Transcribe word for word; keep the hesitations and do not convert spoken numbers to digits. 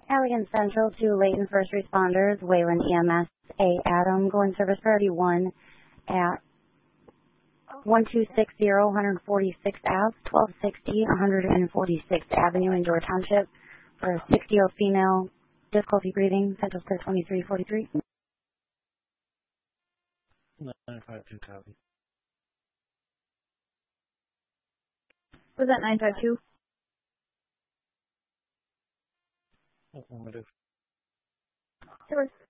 Allegan Central to Layton First Responders, Wayland E M S, A Adam, going service priority one at one two six zero, one forty-sixth Ave, twelve sixty, one forty-sixth Avenue in Door Township for a sixty-year-old female, difficulty breathing, Central Square twenty-three forty-three. nine five two copy. Was that nine five two? Affirmative. Sure.